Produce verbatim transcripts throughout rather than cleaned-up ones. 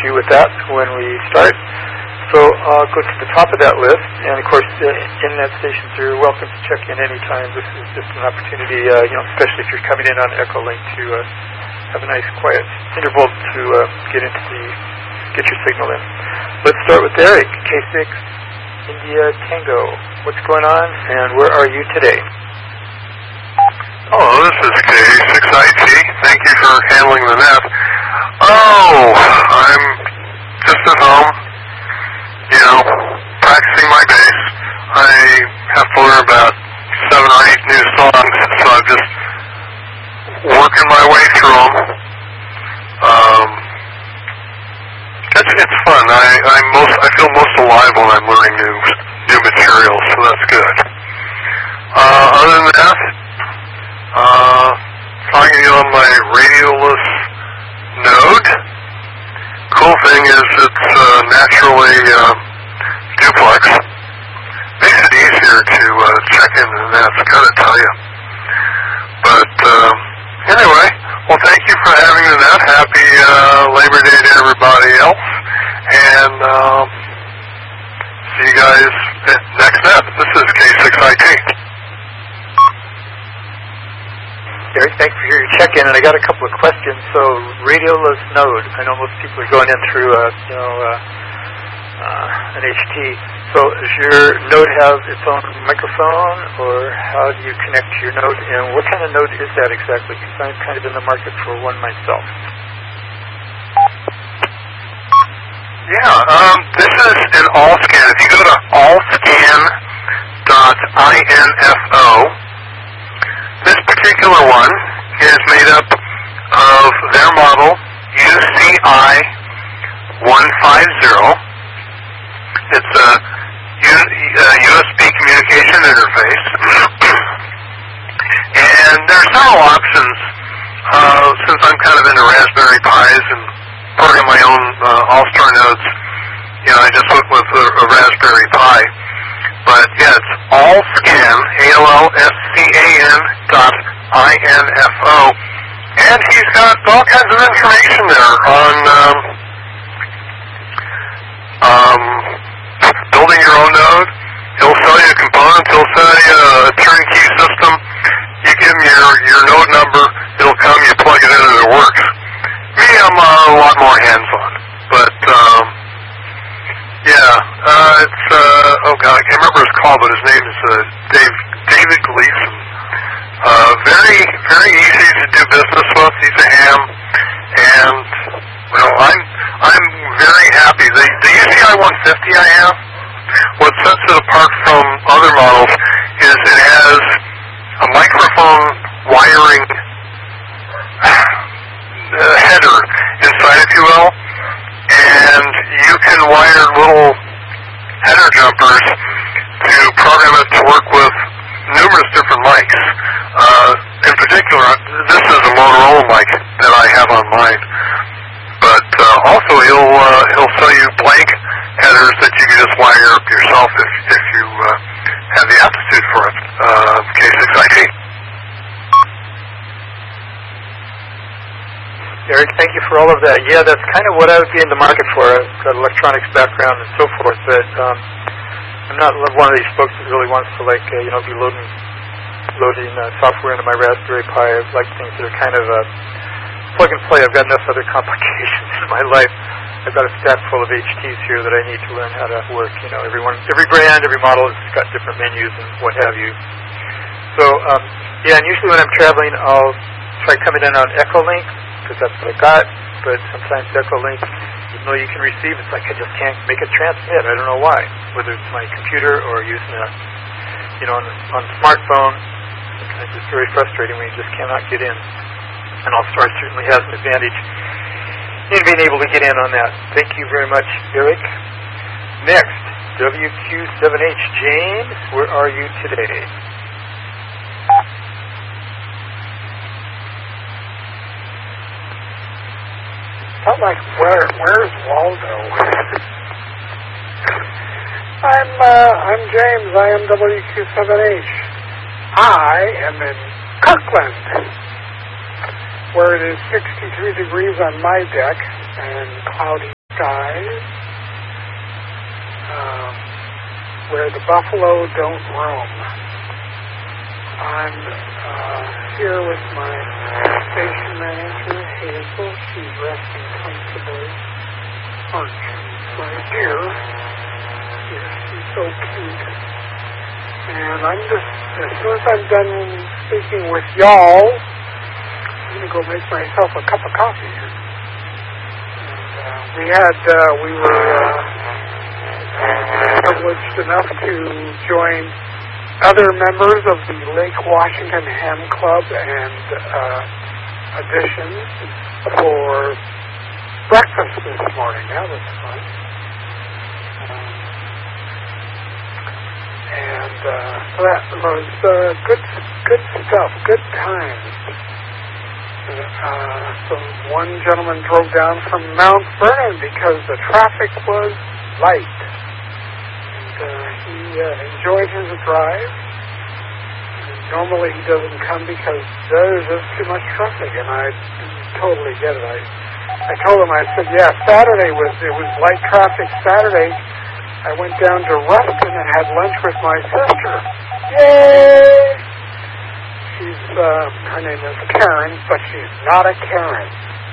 you with that when we start. So I'll go to the top of that list, and of course, the internet stations are welcome to check in anytime. This is just an opportunity, uh, you know, especially if you're coming in on Echolink, to uh, have a nice, quiet interval to uh, get into the get your signal in. Let's start with Eric, K six India Tango. What's going on, and where are you today? Hello, this is K six I T. Thank you for handling the net. Oh, I'm just at home. You know, practicing my bass. I have to learn about seven or eight new songs, so I'm just working my way through them. Um, it's, it's fun. I I most I feel most alive when I'm learning new new material, so that's good. Uh, other than that, uh, talking to you on my radioless node. Cool thing is it's uh, naturally uh, duplex. Makes it easier to uh, check in, and that's gotta tell you. But uh, anyway, well, thank you for having the net. Happy uh, Labor Day to everybody else, and uh, see you guys at next net. This is K six I T. Eric, thanks for your check-in, and I got a couple of questions. So, radioless node. I know most people are going in through, uh, you know, uh, uh, an H T. So, does your node have its own microphone, or how do you connect to your node? And what kind of node is that exactly? Because I'm kind of in the market for one myself. Yeah, um, this is an AllScan. If you go to allscan dot info, this particular one is made up of their model U C I one fifty. It's a U S B communication interface. And there are several options. Uh, since I'm kind of into Raspberry Pis and program my own uh, All-Star nodes, you know, I just went with a, a Raspberry Pi. But yeah, it's AllScan, A L L S C A N dot I N F O, and he's got all kinds of information there on um, um, building your own node. He'll sell you components. He'll sell you a turnkey system. You give him your, your node number. It'll come. You plug it in, and it works. Me, I'm uh, a lot more hands-on, but. Um, Yeah, uh, it's, uh, oh god, I can't remember his call, but his name is, uh, Dave, David Gleason. Uh, very, very easy to do business with. He's a ham, and, well, I'm, I'm very happy. The, the U C I one fifty I have, what sets it apart from other models is it has a microphone wiring uh, header inside, if you will. And you can wire little header jumpers to program it to work with numerous different mics. Uh, in particular, this is a Motorola mic that I have on mine. But uh, also, he'll uh, he'll sell you blank headers that you can just wire up yourself if if you uh, have the aptitude for it. Uh, K six I T. Eric, thank you for all of that. Yeah, that's kind of what I would be in the market for. I've got an electronics background and so forth, but um, I'm not one of these folks that really wants to, like, uh, you know, be loading loading uh, software into my Raspberry Pi. I like things that are kind of uh, plug and play. I've got enough other complications in my life. I've got a stack full of H Ts here that I need to learn how to work. You know, everyone, every brand, every model has got different menus and what have you. So, um, yeah, and usually when I'm traveling, I'll try coming in on Echolink, because that's what I got, but sometimes Echolink, even though you can receive, it's like I just can't make it transmit. I don't know why, whether it's my computer or using a, you know, on, on a smartphone. It's just very frustrating when you just cannot get in. And All-Star certainly has an advantage in being able to get in on that. Thank you very much, Eric. Next, W Q seven H James, where are you today? I'm like, where, where's Waldo? I'm, uh, I'm James. I am W Q seven H. I am in Kirkland, where it is sixty-three degrees on my deck and cloudy skies, um, where the buffalo don't roam. I'm uh, here with my station manager, Hazel. She's resting comfortably on my dear. Yes, she's so cute. And I'm just, as soon as I'm done speaking with y'all, I'm going to go make myself a cup of coffee. And uh, we had, uh, we were uh, privileged enough to join other members of the Lake Washington Ham Club and uh, additions for breakfast this morning. That was fun. Um, and uh, so that was uh, good, good stuff, good times. Uh, so one gentleman drove down from Mount Vernon because the traffic was light. Uh, he uh, enjoyed his drive. And normally he doesn't come because there's just too much traffic, and I totally get it. I, I told him, I said, yeah, Saturday was, it was light traffic Saturday. I went down to Ruston and had lunch with my sister. Yay! She's, uh, her name is Karen, but she's not a Karen.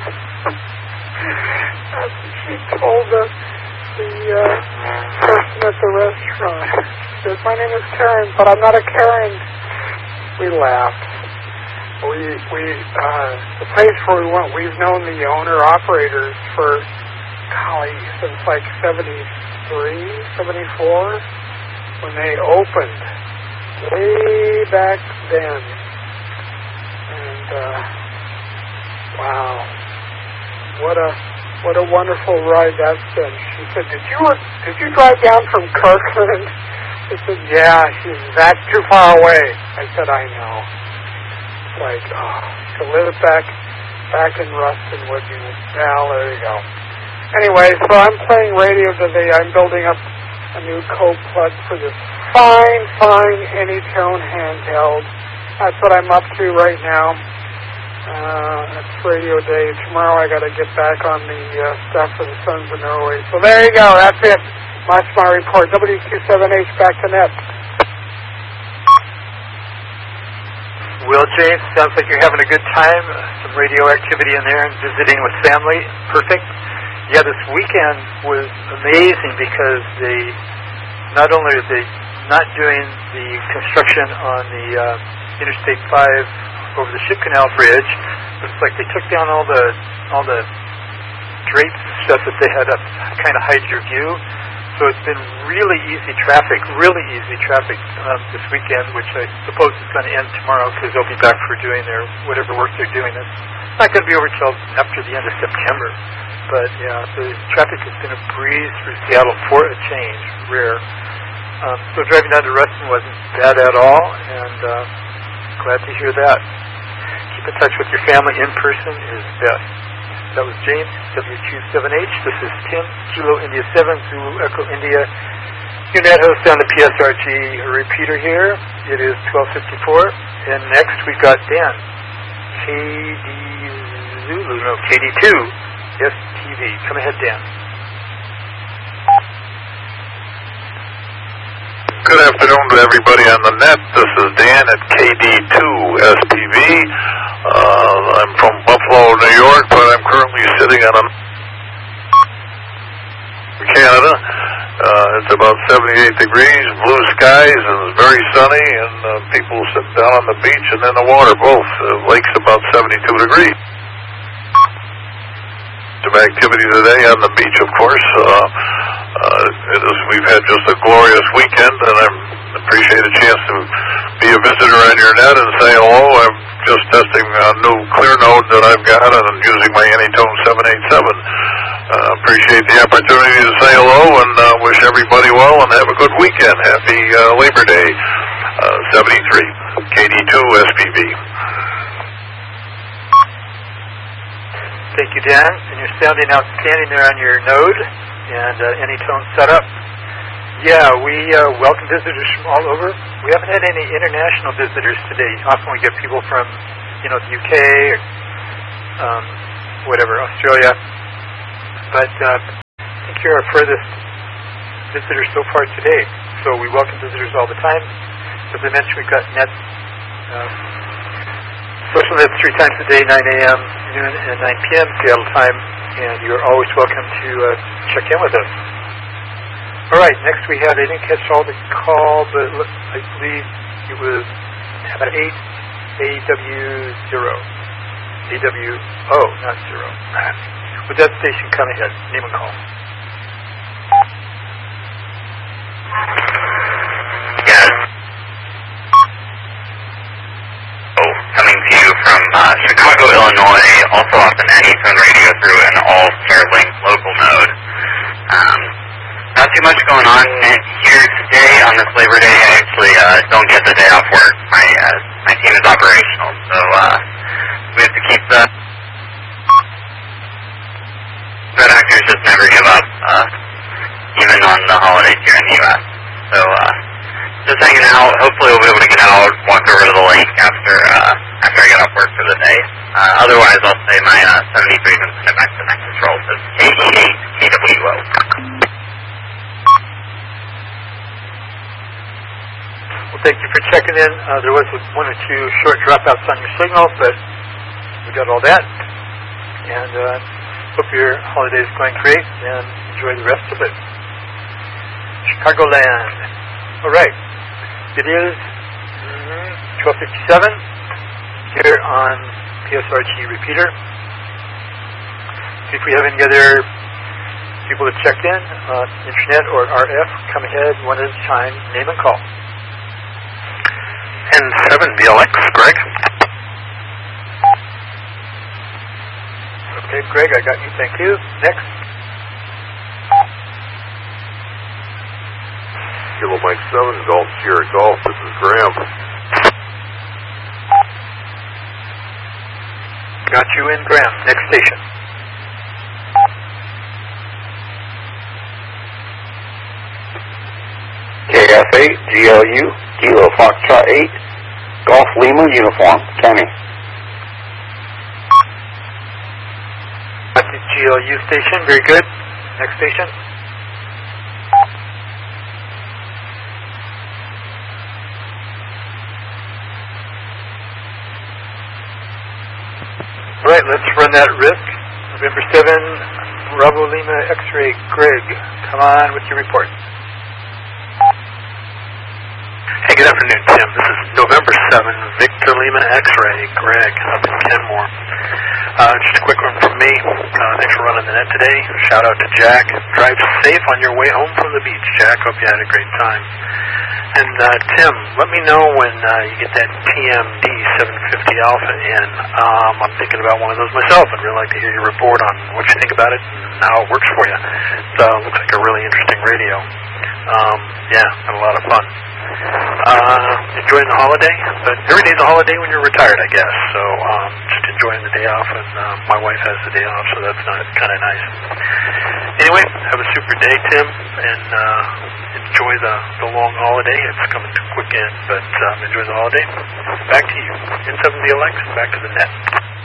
She told us, the uh, person at the restaurant. She says, my name is Karen, but I'm not a Karen. We laughed. We, we, uh, the place where we went, we've known the owner-operators for, golly, since like seventy-three, seventy-four, when they opened, way back then. And, uh, wow, what a... What a wonderful ride that's been. She said, did you did you drive down from Kirkland? I said, yeah. She said, that's too far away. I said, I know. It's like, oh, to live back back in Ruston would be, well, there you go. Anyway, so I'm playing radio today. I'm building up a new code plug for this fine, fine Anytone handheld. That's what I'm up to right now. Uh, it's radio day. Tomorrow I got to get back on the uh, stuff for the Sons of Norway. So there you go. That's it. That's my report. W Q seven H back to net. Well, James, sounds like you're having a good time. Some radio activity in there and visiting with family. Perfect. Yeah, this weekend was amazing because they not only are they not doing the construction on the uh, Interstate five over the Ship Canal Bridge. Looks like they took down all the all the drapes and stuff that they had up, kind of hide your view. So it's been really easy traffic, really easy traffic um, this weekend, which I suppose is going to end tomorrow because they'll be back for doing their whatever work they're doing. It's not going to be over till after the end of September. But yeah, the traffic has been a breeze through Seattle for a change, rare. Um, so driving down to Ruston wasn't bad at all, and uh, glad to hear that. Keep in touch with your family in person is best. That was James, W Q seven H. This is Tim, Kilo India seven, Zulu Echo India. Your net host on the P S R G repeater here. It is twelve fifty-four. And next we got Dan, K D Zulu, no, K D two, S T V. Come ahead, Dan. Good afternoon to everybody on the net. This is Dan at K D two S T V. Uh, I'm from Buffalo, New York, but I'm currently sitting on a Canada. Uh, it's about seventy-eight degrees, blue skies, and it's very sunny, and uh, people sit down on the beach and in the water both. The lake's about seventy-two degrees. Some activity today on the beach, of course. Uh, uh, it is, we've had just a glorious weekend, and I appreciate a chance to be a visitor on your net and say hello. I'm just testing a new clear node that I've got, and I'm using my Anytone seven eighty-seven. Uh, appreciate the opportunity to say hello, and uh, wish everybody well, and have a good weekend. Happy uh, Labor Day, uh, seventy-three, K D two S P V. Thank you, Dan. And you're sounding outstanding there on your node and uh, Anytone setup. Yeah, we uh, welcome visitors from all over. We haven't had any international visitors today. Often we get people from, you know, the U K, or, um, whatever, Australia. But uh, think you're our furthest visitor so far today. So we welcome visitors all the time. As I mentioned, we've got net uh, social nets three times a day, nine a.m., noon, and nine p.m. Seattle time, and you're always welcome to uh, check in with us. All right, next we had, I didn't catch all the call, but I believe it was eight A W zero. A W O, not zero. With that station, come ahead. Name and call. Yes. Oh, coming to you from uh, Chicago, Illinois, also off an Anytone radio through an all-Starlink local node. Um, not too much going on here today on this Labor Day. I actually uh, don't get the day off work. My uh, my team is operational, so uh, we have to keep the Red actors just never give up, uh, even on the holidays here in the U S So uh, just hanging out. Hopefully we'll be able to get out, walk over to the lake after uh, after I get off work for the day. Uh, otherwise, I'll say my uh, seventy-three and send it back to Nexus Roll. It's K E eight K W O. Well, thank you for checking in. Uh, there was one or two short dropouts on your signal, but we got all that. And uh, hope your holiday is going great, and enjoy the rest of it. Chicagoland. All right. It is mm, twelve fifty-seven here on P S R G repeater. See if we have any other people that checked in, uh, internet or R F. Come ahead one at a time, name and call. N seven B L X, Greg. Okay, Greg, I got you. Thank you. Next. Kilo Mike seven, Golf Sierra Golf. This is Graham. Got you in, Graham. Next station. K F eight, G L U, Kilo Foxtrot eight, Golf Lima Uniform, Kenny. At the G L U station, very good. Next station. All right, let's run that risk. November seventh, Bravo Lima X-ray, Greg. Come on with your report. Hey, good afternoon, Tim. This is November seventh, Victor Lima X-ray, Greg, up in Kenmore. Uh, just a quick one from me. Uh, thanks for running the net today. Shout out to Jack. Drive safe on your way home from the beach, Jack. Hope you had a great time. And uh, Tim, let me know when uh, you get that P M D seven fifty Alpha in. Um, I'm thinking about one of those myself. I'd really like to hear your report on what you think about it and how it works for you. It uh, looks like a really interesting radio. Um, yeah, had a lot of fun. Uh, enjoying the holiday, but every day's a holiday when you're retired, I guess. So um, just enjoying the day off, and uh, my wife has the day off, so that's not kind of nice. Anyway, have a super day, Tim, and uh, enjoy the, the long holiday. It's coming to a quick end, but um, enjoy the holiday. Back to you, N seven B L X, and back to the net.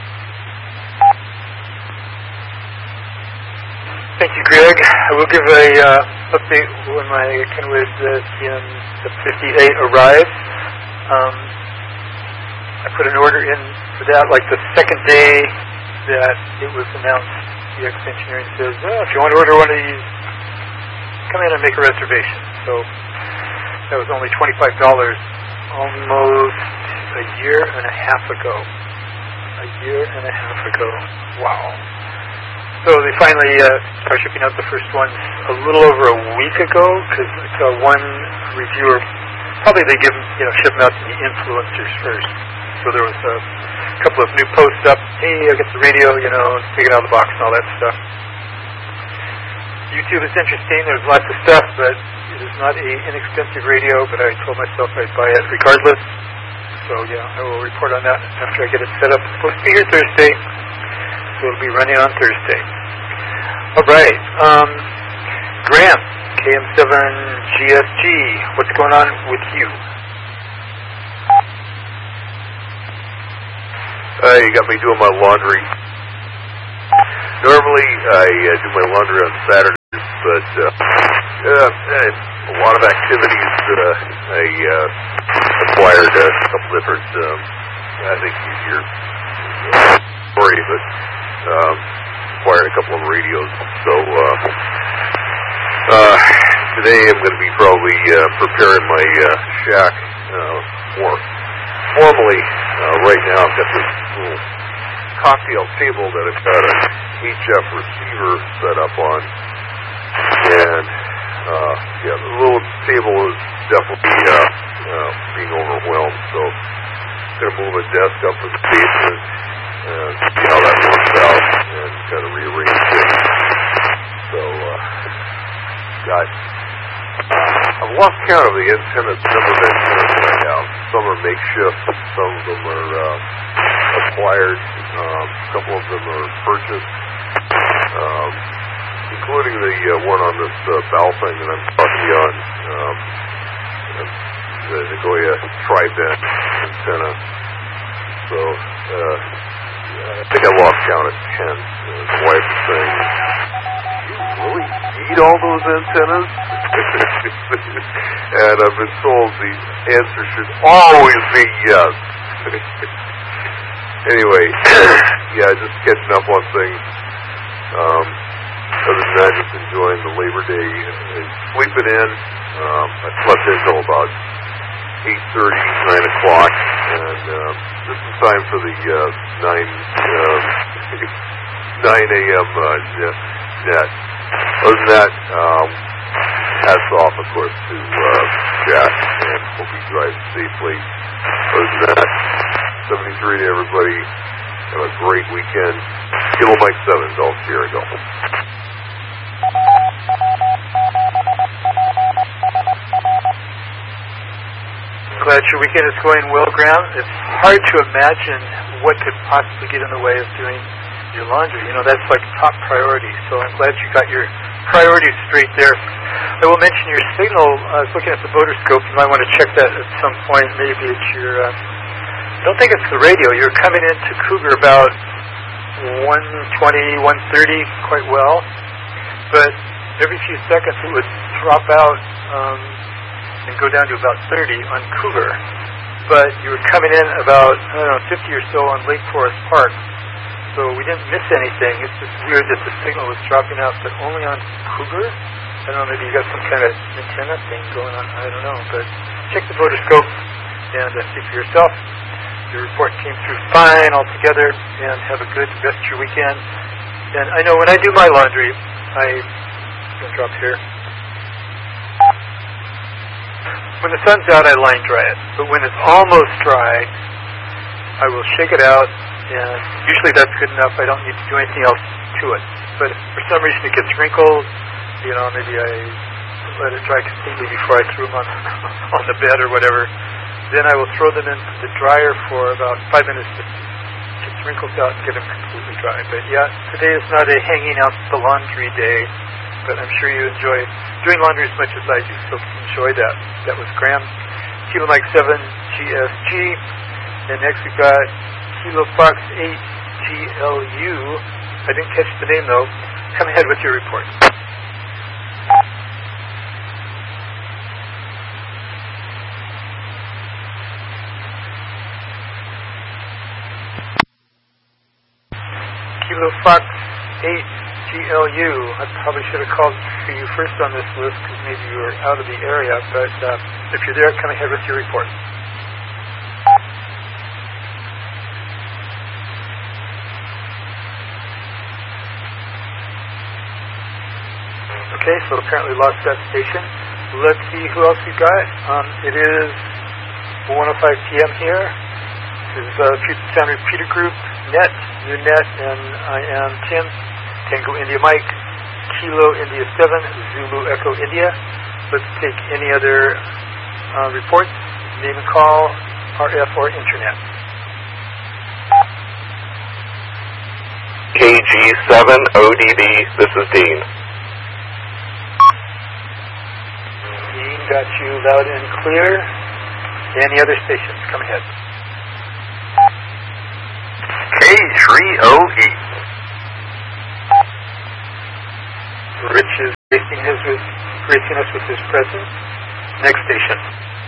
Thank you, Greg. I will give a uh, update when my Kenwood uh, C M fifty-eight arrives. Um, I put an order in for that like the second day that it was announced. The ex-engineering says, oh, if you want to order one of these, come in and make a reservation. So that was only twenty-five dollars almost a year and a half ago. A year and a half ago. Wow. So they finally uh, started shipping out the first ones a little over a week ago, because uh, one reviewer, probably they give you know ship them out to the influencers first. So there was a couple of new posts up. Hey, I got the radio, you know, take it out of the box and all that stuff. YouTube is interesting. There's lots of stuff, but it is not a inexpensive radio. But I told myself I'd buy it regardless. So yeah, I will report on that after I get it set up. It's supposed to be here Thursday. So it'll be running on Thursday. All right. Um, Graham, K M seven G S G, what's going on with you? Uh, you got me doing my laundry. Normally, I uh, do my laundry on Saturdays, so but uh, uh, a lot of activities. Uh, I uh, acquired a couple different, um, I think easier uh, story, but um, acquired a couple of radios. So uh, uh, today I'm going to be probably uh, preparing my uh, shack uh, more formally. Uh, right now I've got this little cocktail table that I've got an H F receiver set up on, and uh, yeah, the little table is definitely uh, uh, being overwhelmed, so I'm going to move a desk up in the basement and see how that works out and kind of rearrange things. So, uh, got, uh, I've lost count of the antennas, the number of antennas that I have. Some are makeshift, some of them are uh, acquired, um, a couple of them are purchased, um, including the uh, one on this uh, bow thing that I'm talking to you on, um, the Nagoya tri-band antenna. So, uh, I think I lost count at ten. Uh, the wife was saying, "Do you really need all those antennas?" And I've been told the answer should always be yes. Anyway, yeah, just catching up on things. Um, other than that, just enjoying the Labor Day. Uh, sleeping in. Um, I slept in until about eight thirty, nine o'clock, and um, just in time for the uh, nine um, nine a.m. Uh, net. Other than that, um, hats off, of course, to uh, Jack, and hope he drives safely. Other than that, seventy-three to everybody. Have a great weekend. Kilo Mike seven, Dolph Sierra Golf. Glad your weekend is going well, Graham. It's hard to imagine what could possibly get in the way of doing your laundry. You know, that's like top priority. So I'm glad you got your priorities straight there. I will mention your signal. I was looking at the Boderscope. You might want to check that at some point. Maybe it's your... Uh, I don't think it's the radio. You're coming into Cougar about one twenty, one thirty quite well. But every few seconds it would drop out um, and go down to about thirty on Cougar. But you were coming in about, I don't know, fifty or so on Lake Forest Park. So we didn't miss anything. It's just weird that the signal was dropping out, but only on Cougar. I don't know, maybe you got some kind of antenna thing going on. I don't know. But check the Boderscope and uh, see for yourself. Your report came through fine altogether, and have a good rest of your weekend. And I know when I do my laundry, I... I'm going to drop here. When the sun's out, I line dry it. But when it's almost dry, I will shake it out, and usually that's good enough. I don't need to do anything else to it. But if for some reason it gets wrinkled, you know, maybe I let it dry completely before I threw them on, on the bed or whatever. Then I will throw them in the dryer for about five minutes to get the wrinkles out and get them completely dry. But yeah, today is not a hanging out the laundry day, but I'm sure you enjoy doing laundry as much as I do, so enjoy that. That was Graham, Kilo Mike seven G S G, and next we've got Kilo Fox eight G L U. I didn't catch the name though. Come ahead with your report. Kilo Fox eight G L U. I probably should have called for you first on this list because maybe you were out of the area, but uh, if you're there, come ahead with your report. Okay, so apparently lost that station. Let's see who else we got. Um, it is one oh five p.m. here. This is uh, Sound Repeater Group, Net, New Net, and I am Tim, Tango India Mike, Kilo India seven, Zulu Echo India. Let's take any other uh, reports, name and call, R F or Internet. K G seven O D D, this is Dean. Dean, got you loud and clear. Any other stations? Come ahead. K three O E. Rich is gracing, his with, gracing us with his presence. Next station.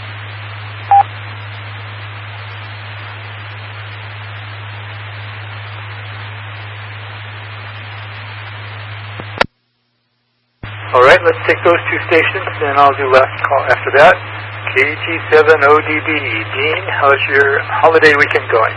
All right, let's take those two stations, and I'll do last call after that. K G seven O D B. Dean, how's your holiday weekend going?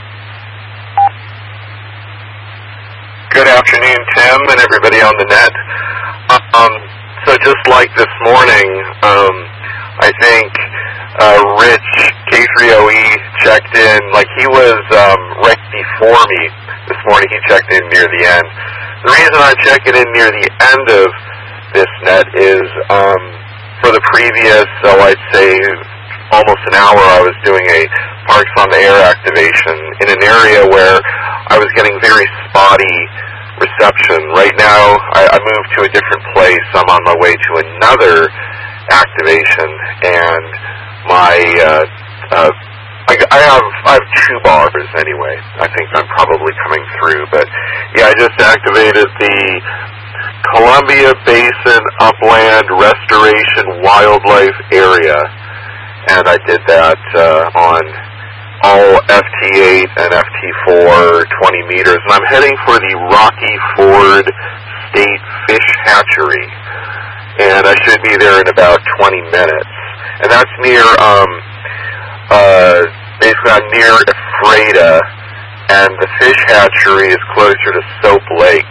Good afternoon, Tim, and everybody on the net. Um, so just like this morning, um, I think uh, Rich, K three O E, checked in, like he was um, right before me this morning. He checked in near the end. The reason I'm checking in near the end of this net is um, for the previous, so I'd say almost an hour, I was doing a Parks on the Air activation in an area where I was getting very spotty reception. Right now, I, I moved to a different place. I'm on my way to another activation, and my uh, uh, I, I have I have two bars anyway. I think I'm probably coming through, but yeah, I just activated the Columbia Basin Upland Restoration Wildlife Area, and I did that uh, on all F T eight and F T four twenty meters, and I'm heading for the Rocky Ford State Fish Hatchery, and I should be there in about twenty minutes, and that's near, um, uh, basically I'm near Ephrata, and the fish hatchery is closer to Soap Lake.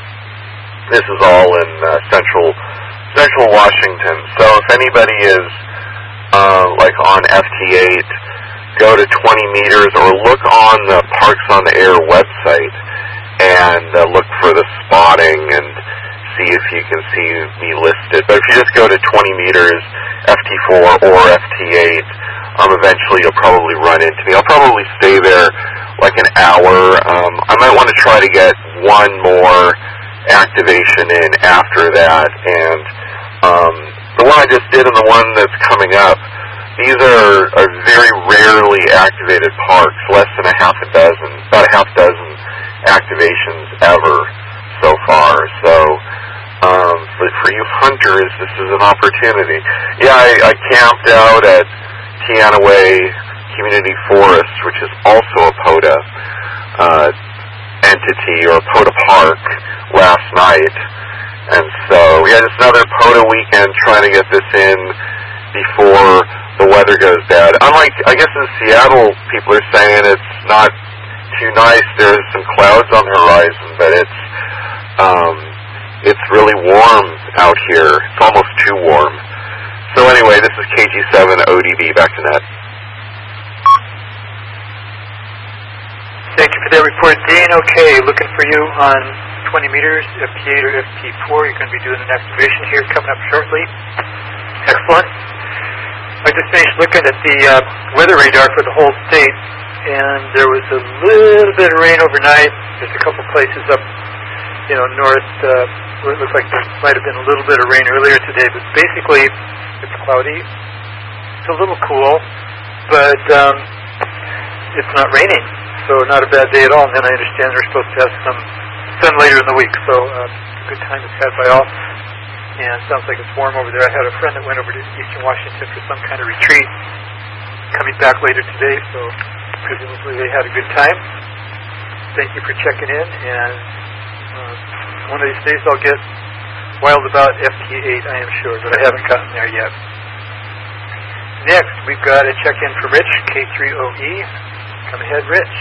This is all in uh, central central Washington. So if anybody is uh, like on F T eight, go to twenty meters or look on the Parks on the Air website and uh, look for the spotting and see if you can see me listed. But if you just go to twenty meters, F T four or F T eight, um, eventually you'll probably run into me. I'll probably stay there like an hour. Um, I might want to try to get one more activation in after that, and um, the one I just did and the one that's coming up, these are, are very rarely activated parks, less than a half a dozen, about a half dozen activations ever so far. So um, for, for you hunters, this is an opportunity. Yeah, I, I camped out at Teanaway Community Forest, which is also a POTA uh, entity, or a POTA park, last night. And so, yeah, just another POTA weekend trying to get this in before the weather goes bad. Unlike, I guess in Seattle, people are saying it's not too nice. There's some clouds on the horizon, but it's um, it's really warm out here. It's almost too warm. So anyway, this is K G seven O D B, back to net. Thank you for that report, Dean. Okay, looking for you on twenty meters, F T eight or F T four. You're going to be doing an activation here coming up shortly. Excellent. I just finished looking at the uh, weather radar for the whole state, and there was a little bit of rain overnight. There's a couple places up, you know, north uh, where it looks like there might have been a little bit of rain earlier today, but basically it's cloudy. It's a little cool, but um, it's not raining, so not a bad day at all. And then I understand we're supposed to have some sun later in the week, so uh, a good time is had by all. And it sounds like it's warm over there. I had a friend that went over to Eastern Washington for some kind of retreat, coming back later today, so presumably they had a good time. Thank you for checking in, and uh, one of these days I'll get wild about F T eight, I am sure, but I haven't gotten there yet. Next, we've got a check-in for Rich, K three O E. Come ahead, Rich.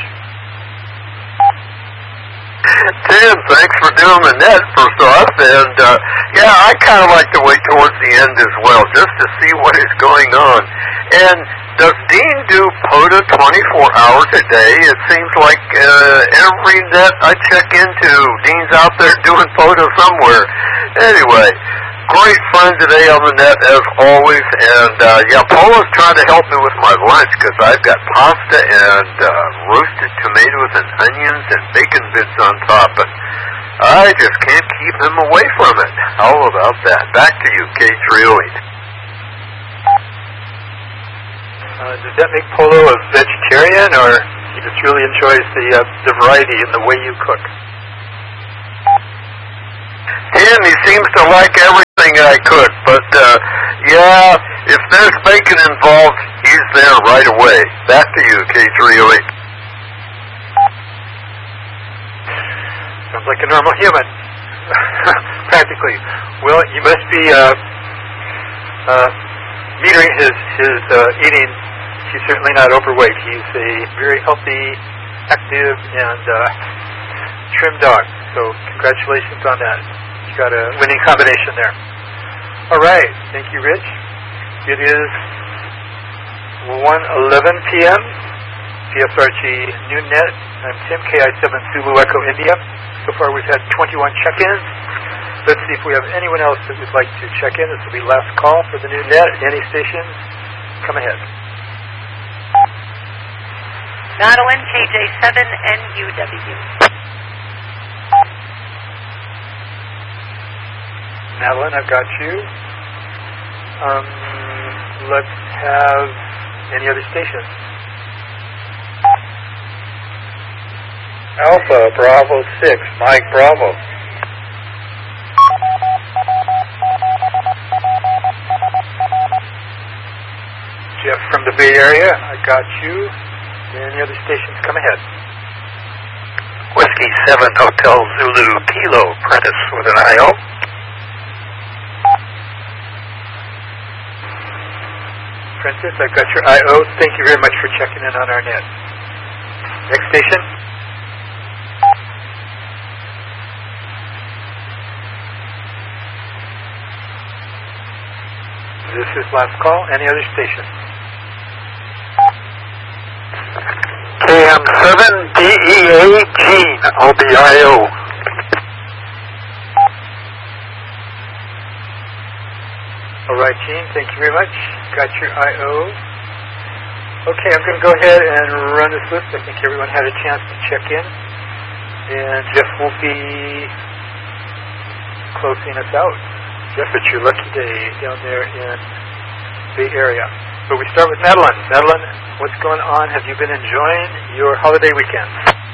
Tim, thanks for doing the net first off, and uh, yeah, I kind of like to wait towards the end as well, just to see what is going on. And does Dean do POTA twenty-four hours a day? It seems like uh, every net I check into, Dean's out there doing POTA somewhere. Anyway, great fun today on the net as always, and uh, yeah, Paula's trying to help me with my lunch because I've got pasta and uh, roasted tomatoes and onions and bacon bits on top, and I just can't keep him away from it. How about that? Back to you, K three oh eight. Uh, does that make Polo a vegetarian, or he just really enjoys the uh, the variety in the way you cook? Tim, he seems to like everything guy cook, but uh, yeah, if there's bacon involved, he's there right away. Back to you, K three oh eight. Sounds like a normal human, practically. Well, you must be uh, uh, metering his his uh, eating. He's certainly not overweight. He's a very healthy, active, and uh, trim dog. So congratulations on that. You got a winning combination there. All right. Thank you, Rich. It is one eleven p.m. P S R G Noon Net. I'm Tim, K I seven Zulu Echo India. So far we've had twenty-one check-ins. Let's see if we have anyone else that would like to check in. This will be last call for the Noon Net. Any stations, come ahead. Madeline, K J seven N U W. Madeline, I've got you. Um, let's have any other stations. Alpha, Bravo six, Mike Bravo. Jeff from the Bay Area, I got you. Any other stations, come ahead. Whiskey seven Hotel Zulu Kilo, Prentice with an I O. Prentice, I've got your I O. Thank you very much for checking in on our net. Next station. This is last call. Any other station? K M seven D E A Gene, O B I O. All right, Gene, thank you very much. Got your I O. Okay, I'm going to go ahead and run this list. I think everyone had a chance to check in. And Jeff will be closing us out. Jeff, it's your lucky day down there in Bay Area. But we start with Madeline. Madeline, what's going on? Have you been enjoying your holiday weekend?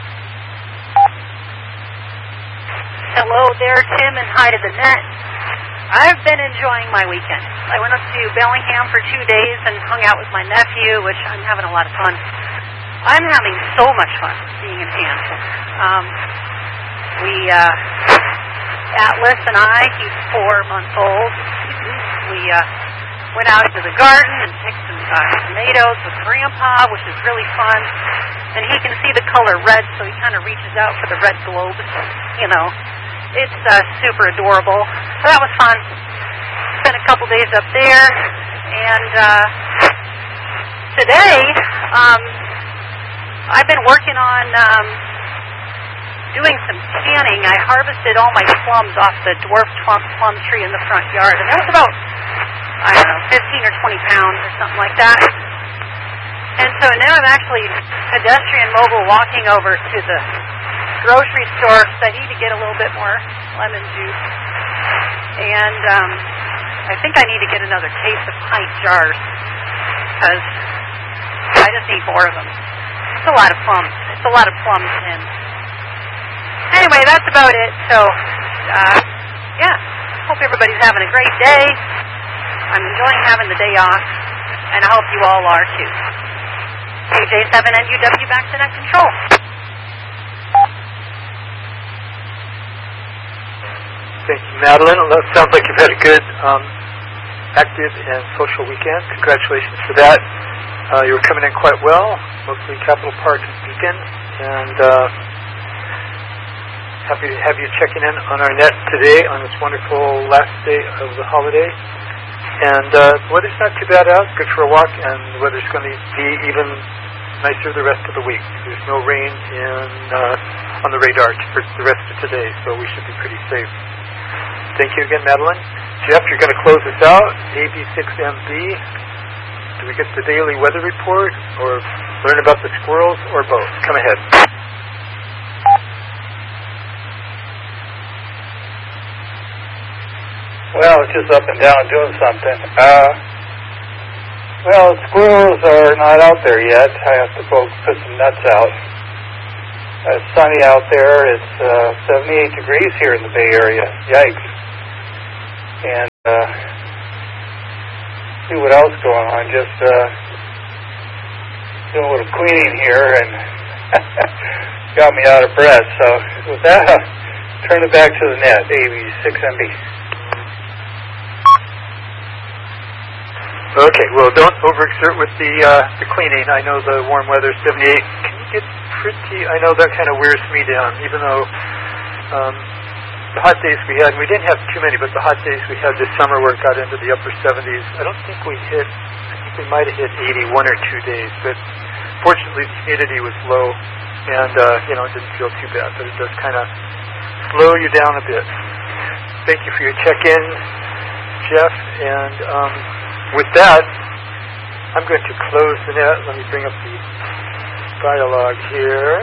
Hello there, Tim, and hi to the net. I've been enjoying my weekend. I went up to Bellingham for two days and hung out with my nephew, which I'm having a lot of fun. I'm having so much fun being in camp. Um, we, uh, Atlas and I, he's four months old, we uh, went out into the garden and picked some uh, tomatoes with Grandpa, which is really fun. And he can see the color red, so he kind of reaches out for the red globe, you know. It's uh, super adorable. So that was fun. Spent a couple days up there. And uh, today, um, I've been working on um, doing some canning. I harvested all my plums off the dwarf plum, plum tree in the front yard. And that was about, I don't know, fifteen or twenty pounds or something like that. And so now I'm actually pedestrian mobile walking over to the grocery store because I need to get a little bit more lemon juice. And um, I think I need to get another case of pint jars because I just need more of them. It's a lot of plums. It's a lot of plums. And anyway, that's about it. So, uh, yeah, hope everybody's having a great day. I'm enjoying having the day off, and I hope you all are too. K J seven N U W back to net control. Thank you, Madeline. It sounds like you've had a good, um, active and social weekend. Congratulations for that. Uh, you were coming in quite well, mostly Capitol Park and Beacon, and uh, happy to have you checking in on our net today on this wonderful last day of the holiday. And uh, the weather's not too bad out, good for a walk, and the weather's going to be even nicer the rest of the week. There's no rain in uh, on the radar for the rest of today, so we should be pretty safe. Thank you again, Madeline. Jeff, you're going to close us out. A B six M B. Do we get the daily weather report or learn about the squirrels or both? Come ahead. Well, it's just up and down doing something. Uh, well, squirrels are not out there yet. I have to go put some nuts out. Uh, it's sunny out there. It's uh, seventy-eight degrees here in the Bay Area. Yikes. And uh, see what else going on. Just uh, doing a little cleaning here and got me out of breath. So with that, I'll turn it back to the net, A B six M B. Okay, well, don't overexert with the uh, the cleaning. I know the warm weather, seventy-eight, can get pretty, I know that kind of wears me down, even though um, the hot days we had, and we didn't have too many, but the hot days we had this summer where it got into the upper seventies, I don't think we hit, I think we might have hit eighty one or two days, but fortunately the humidity was low, and, uh, you know, it didn't feel too bad, but it does kind of slow you down a bit. Thank you for your check-in, Jeff, and um, with that, I'm going to close the net. Let me bring up the dialogue here.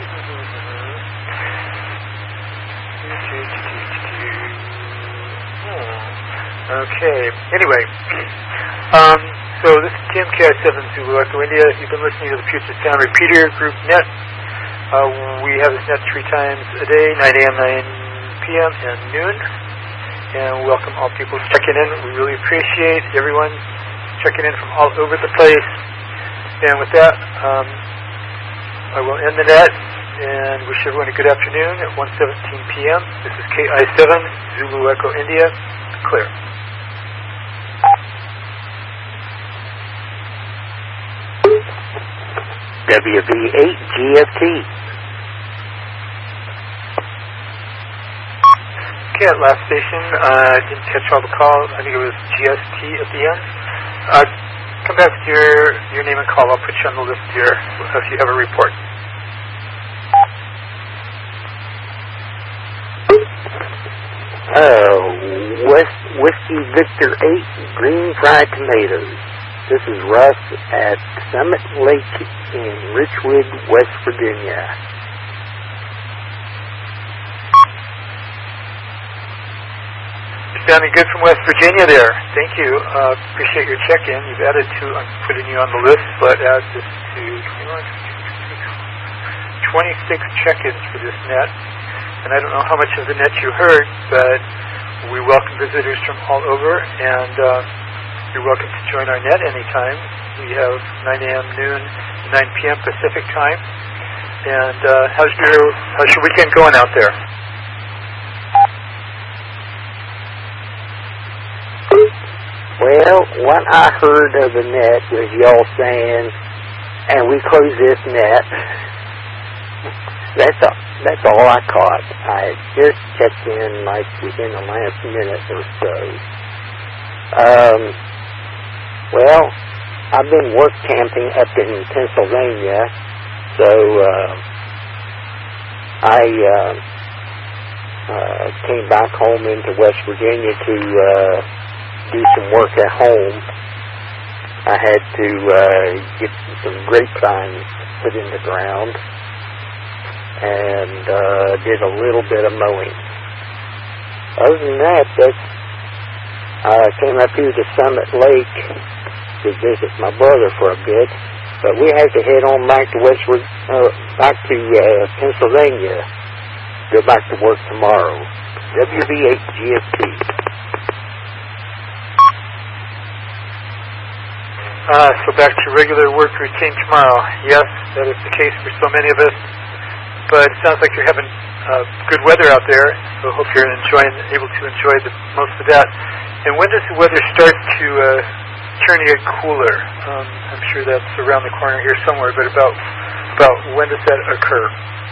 Okay. Anyway, um, so this is Tim, K I seven Zulu Echo India. You've been listening to the Puget Sound Repeater Group Net. Uh, we have this net three times a day, nine a.m., nine p.m., and noon. And welcome all people checking in. We really appreciate everyone checking in from all over the place. And with that, um, I will end the net and wish everyone a good afternoon at one seventeen p.m. This is K I seven Zulu Echo India. Clear. W B eight G F T. Okay, at last station, I uh, didn't catch all the calls. I think it was G S T at the end. Uh, come back with your, your name and call. I'll put you on the list here if you have a report. Uh, West Whiskey Victor eight, green fried tomatoes. This is Russ at Summit Lake in Richwood, West Virginia. Sounding good from West Virginia there. Thank you. Uh, appreciate your check-in. You've added to, I'm putting you on the list, but add this to twenty-six check-ins for this net. And I don't know how much of the net you heard, but we welcome visitors from all over, and uh, you're welcome to join our net anytime. We have nine a.m., noon, nine p.m. Pacific time. And uh, how's your how's your weekend going out there? Well, what I heard of the net was y'all saying, and we close this net. That's all, that's all I caught. I just checked in like within the last minute or so. Um, well, I've been work camping up in Pennsylvania, so uh, I uh, uh, came back home into West Virginia to uh, do some work at home. I had to uh, get some grapevines put in the ground and uh, did a little bit of mowing. Other than that, that's, I came up here to Summit Lake to visit my brother for a bit, but we had to head on back to West, uh, back to uh, Pennsylvania, go back to work tomorrow. W B eight G F T. Uh, so back to regular work routine tomorrow. Yes, that is the case for so many of us. But it sounds like you're having uh, good weather out there, so I hope you're enjoying, able to enjoy the most of that. And when does the weather start to uh, turn to get cooler? Um, I'm sure that's around the corner here somewhere, but about about when does that occur?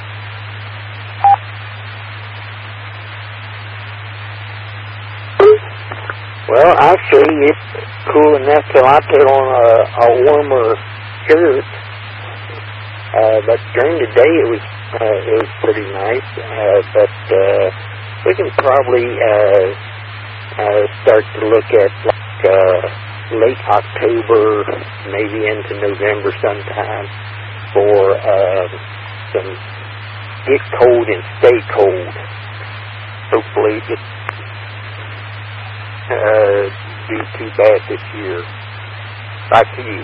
Well, actually, it's cool enough till I put on a, a warmer shirt. Uh, but during the day, it was uh, it was pretty nice. Uh, but uh, we can probably uh, uh, start to look at like uh, late October, maybe into November sometime, for uh, some get cold and stay cold. Hopefully, it uh, do too bad this year. Back to you.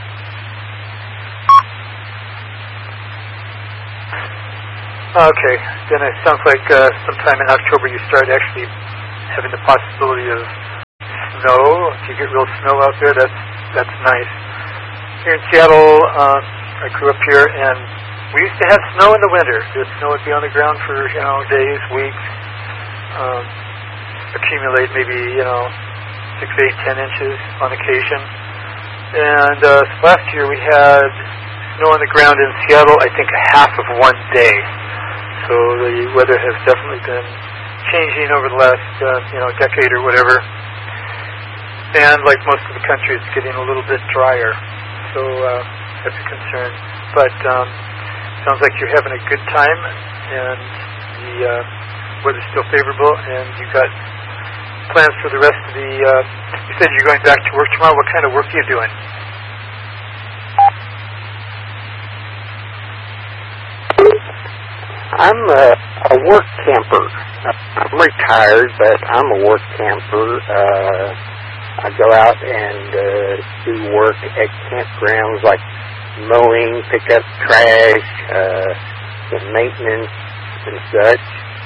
Okay, then it sounds like uh, sometime in October you start actually having the possibility of snow. If you get real snow out there, that's that's nice. Here in Seattle, uh, I grew up here, and we used to have snow in the winter. The snow would be on the ground for, you know, days, weeks, um, accumulate maybe, you know, six, eight, ten inches on occasion. And uh, last year we had snow on the ground in Seattle, I think a half of one day. So the weather has definitely been changing over the last, uh, you know, decade or whatever. And like most of the country, it's getting a little bit drier. So uh, that's a concern. But um, sounds like you're having a good time, and the uh, weather's still favorable, and you got plans for the rest of the, uh, you said you're going back to work tomorrow. What kind of work are you doing? I'm a, a work camper. I'm retired, but I'm a work camper. Uh, I go out and uh, do work at campgrounds like mowing, pick up trash, uh, some maintenance and such.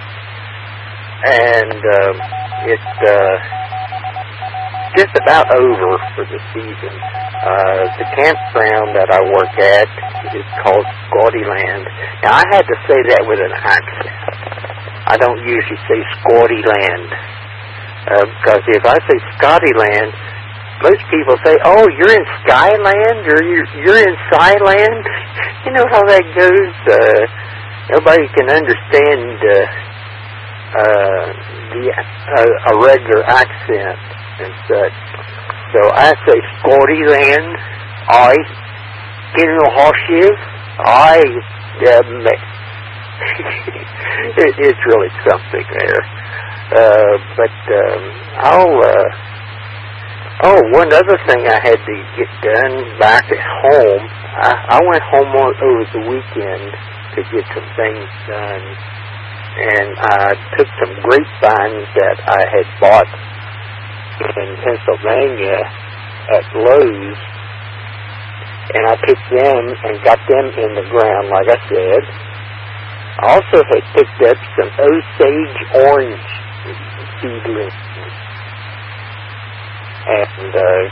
And uh, it's uh, just about over for the season. Uh, the campground that I work at is called Squattyland. Now, I had to say that with an accent. I don't usually say Squattyland, uh, because if I say Scottyland, most people say, oh, you're in Skyland, or you're, you're in Skyland. You know how that goes? Uh, nobody can understand uh, uh, the uh, a regular accent and such. So I say Scottyland. I get in the horseshoe. I um, it, it's really something there. Uh, but um, I'll. Uh, oh, one other thing I had to get done back at home. I, I went home on, over the weekend to get some things done, and I took some grapevines that I had bought in Pennsylvania at Lowe's, and I picked them and got them in the ground, like I said. I also had picked up some Osage orange seedlings, and uh,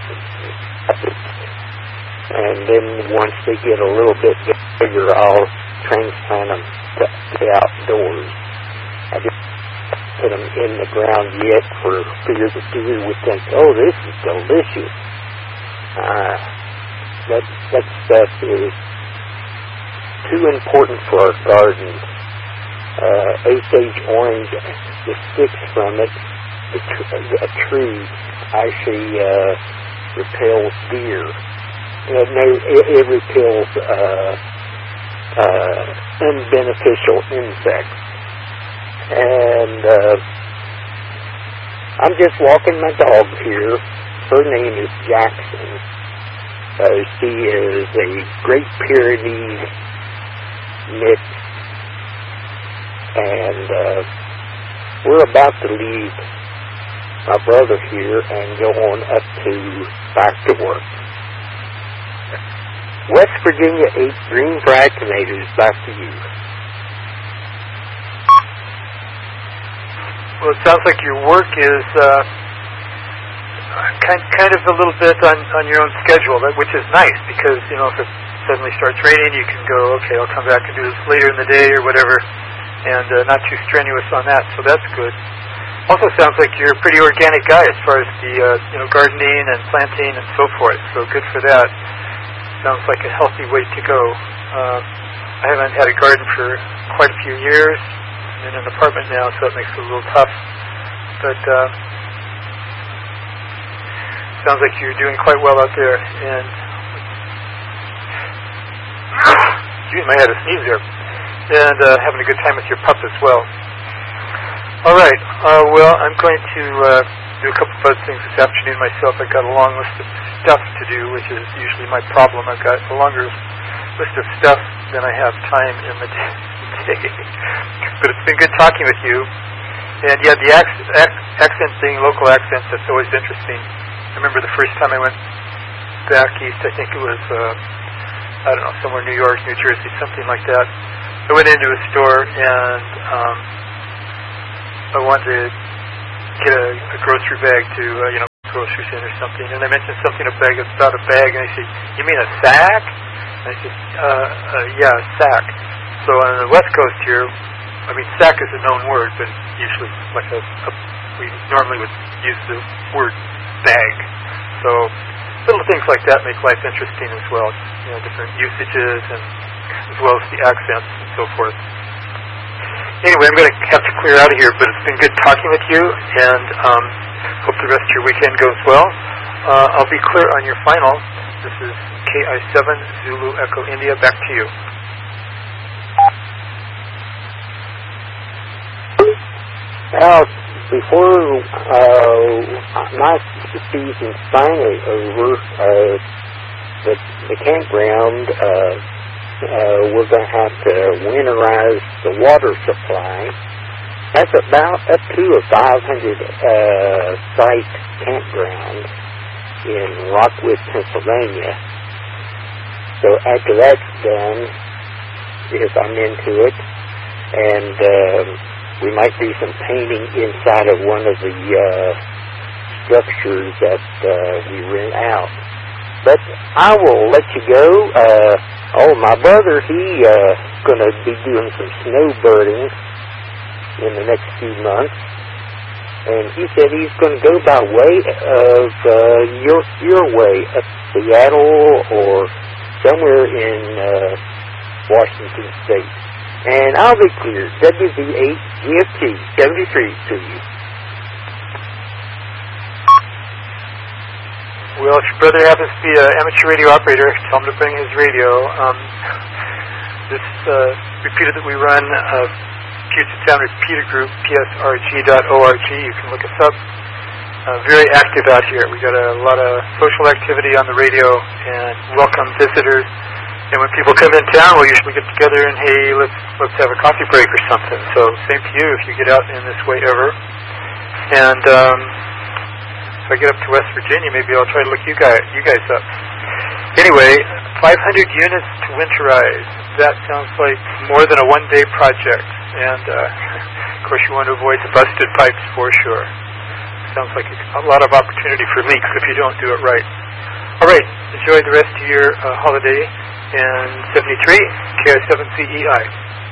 and then once they get a little bit bigger, I'll transplant them to the outdoors. I just put them in the ground yet for fear the deer would think, oh, this is delicious. Uh, that, that stuff is too important for our garden. Uh, Osage orange, the sticks from it, the tr- a tree actually uh, repels deer. Uh, no, it, it repels uh, uh, unbeneficial insects. And uh, I'm just walking my dog here. Her name is Jackson. Uh, she is a Great Pyrenees mix, and uh, we're about to leave my brother here and go on up to back to work. West Virginia eight Green Fried Tomatoes. Back to you. Well, it sounds like your work is uh, kind kind of a little bit on, on your own schedule, which is nice because, you know, if it suddenly starts raining, you can go, okay, I'll come back and do this later in the day or whatever, and uh, not too strenuous on that, so that's good. Also sounds like you're a pretty organic guy as far as the, uh, you know, gardening and planting and so forth, so good for that. Sounds like a healthy way to go. Uh, I haven't had a garden for quite a few years. I'm in an apartment now, so that makes it a little tough. But uh, sounds like you're doing quite well out there. And excuse me, I had a sneeze there. And uh, having a good time with your pup as well. All right. Uh, well, I'm going to uh, do a couple of other things this afternoon myself. I've got a long list of stuff to do, which is usually my problem. I've got a longer list of stuff than I have time in the day. But it's been good talking with you. And yeah, the accent, accent thing, local accents, that's always interesting. I remember the first time I went back east, I think it was, uh, I don't know, somewhere New York, New Jersey, something like that. I went into a store and um, I wanted to get a, a grocery bag to, uh, you know, groceries in or something, and I mentioned something about about a bag, and they said, "You mean a sack?" And I said, uh, uh, "Yeah, a sack." So on the West Coast here, I mean, sack is a known word, but usually like a, a we normally would use the word bag. So little things like that make life interesting as well. You know, different usages and as well as the accents and so forth. Anyway, I'm going to have to clear out of here, but it's been good talking with you, and um, hope the rest of your weekend goes well. Uh, I'll be clear on your final. This is K I seven Zulu Echo India. Back to you. Well, before uh, my season's finally over, uh, the, the campground, uh, uh, we're going to have to winterize the water supply. That's about up to a five hundred uh, site campground in Rockwood, Pennsylvania. So after that's done, if I'm into it, and um, we might do some painting inside of one of the uh, structures that uh, we rent out. But I will let you go. Uh, oh, my brother, he uh, going to be doing some snowbirding in the next few months, and he said he's going to go by way of uh, your your way, up Seattle or somewhere in uh, Washington State. And I'll be clear, W V eight G F T seventy-three to you. Well, if your brother happens to be an amateur radio operator, tell him to bring his radio. Um, this uh, repeater that we run, uh, Puget Sound Repeater Group, P S R G dot org. You can look us up. Uh, very active out here. We got a lot of social activity on the radio and welcome visitors. And when people come in town, we'll usually get together and, hey, let's let's have a coffee break or something. So same to you if you get out in this way ever. And um, if I get up to West Virginia, maybe I'll try to look you guys you guys up. Anyway, five hundred units to winterize. That sounds like more than a one-day project. And uh, of course, you want to avoid the busted pipes for sure. Sounds like a lot of opportunity for leaks if you don't do it right. All right, enjoy the rest of your uh, holiday. And seventy-three, K I seven C E I.